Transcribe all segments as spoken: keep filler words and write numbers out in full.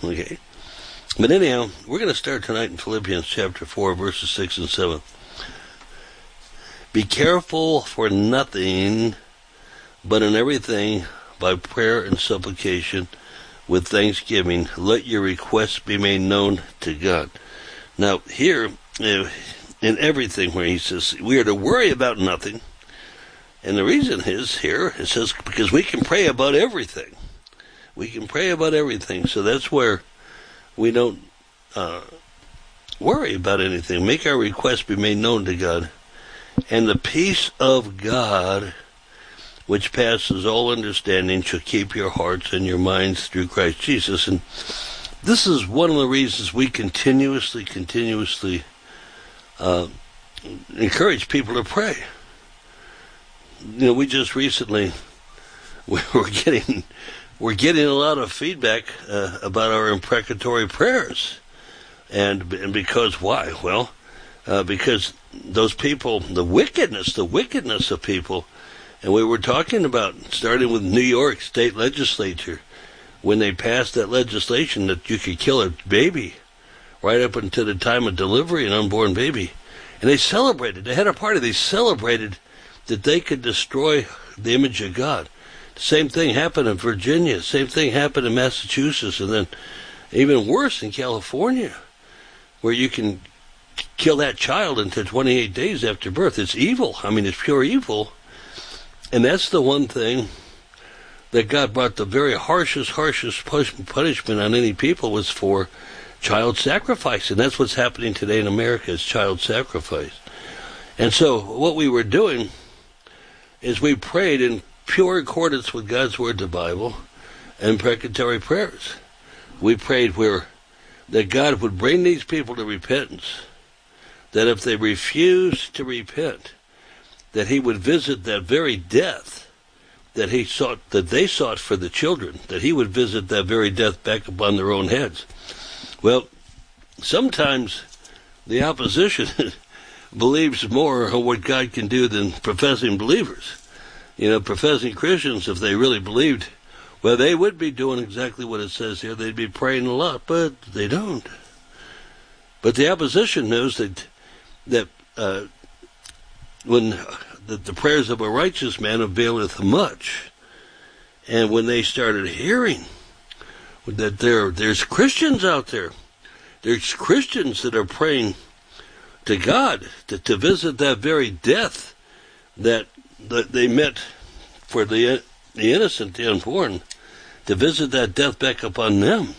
Okay. But anyhow, we're going to start tonight in Philippians chapter four, verses six and seven. Be careful for nothing, but in everything, by prayer and supplication, with thanksgiving, let your requests be made known to God. Now, here, in everything where he says, we are to worry about nothing. And the reason is here, it says, because we can pray about everything. We can pray about everything. So that's where we don't uh, worry about anything. Make our requests be made known to God. And the peace of God, which passes all understanding, shall keep your hearts and your minds through Christ Jesus. And this is one of the reasons we continuously, continuously uh, encourage people to pray. You know, we just recently, we were getting, we're getting a lot of feedback uh, about our imprecatory prayers. And, and because why? Well, uh, because those people, the wickedness, the wickedness of people, and we were talking about, starting with New York State Legislature, when they passed that legislation that you could kill a baby right up until the time of delivery, an unborn baby. And they celebrated, they had a party, they celebrated that they could destroy the image of God. The same thing happened in Virginia, same thing happened in Massachusetts, and then even worse in California, where you can kill that child until twenty-eight days after birth. It's evil. I mean, it's pure evil. And that's the one thing that God brought the very harshest, harshest punishment on any people was for child sacrifice. And that's what's happening today in America, is child sacrifice. And so what we were doing is we prayed in pure accordance with God's Word, the Bible, and imprecatory prayers. We prayed where that God would bring these people to repentance, that if they refuse to repent, that he would visit that very death that he sought, that they sought for the children, that he would visit that very death back upon their own heads. Well, sometimes the opposition believes more of what God can do than professing believers. You know, professing Christians, if they really believed, well, they would be doing exactly what it says here. They'd be praying a lot, but they don't. But the opposition knows that that uh, when that the prayers of a righteous man availeth much, and when they started hearing that there there's Christians out there, there's Christians that are praying to God to, to visit that very death that that they meant for the the innocent, the unborn, to visit that death back upon them.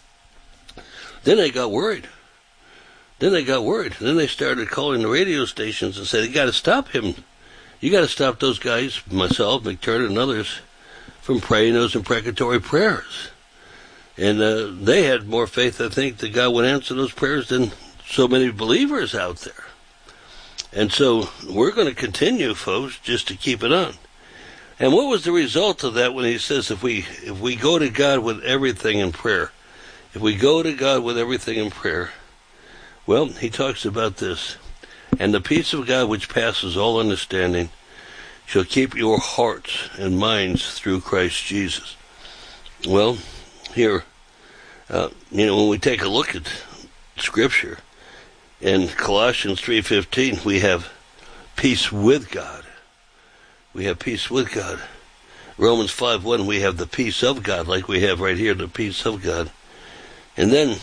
Then they got worried. Then they got worried. Then they started calling the radio stations and said, you got to stop him. You got to stop those guys, myself, McTurnan, and others, from praying those imprecatory prayers. And uh, they had more faith, I think, that God would answer those prayers than so many believers out there. And so we're going to continue, folks, just to keep it on. And what was the result of that when he says if we if we go to God with everything in prayer, if we go to God with everything in prayer, well, he talks about this. And the peace of God which passes all understanding shall keep your hearts and minds through Christ Jesus. Well, here, uh, you know, when we take a look at Scripture, in Colossians three fifteen, we have peace with God. We have peace with God. Romans five one, we have the peace of God, like we have right here, the peace of God. And then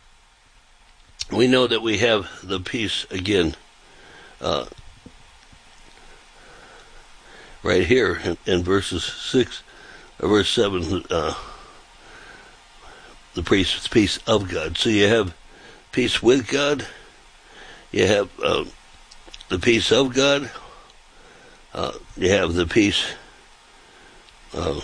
we know that we have the peace again, uh, right here in, in verses six, or verse seven, uh, the peace, peace of God. So you have peace with God. You have uh, the peace of God. Uh, you have the peace uh,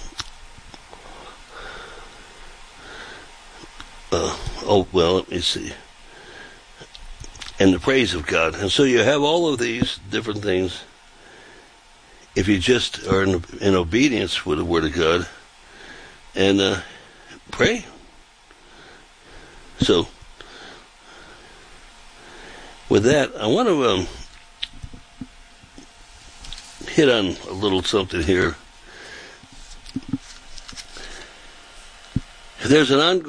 uh, oh, well, let me see. And the praise of God. And so you have all of these different things if you just are in, in obedience with the Word of God and uh, pray. So, with that, I want to um, hit on a little something here. There's an ongoing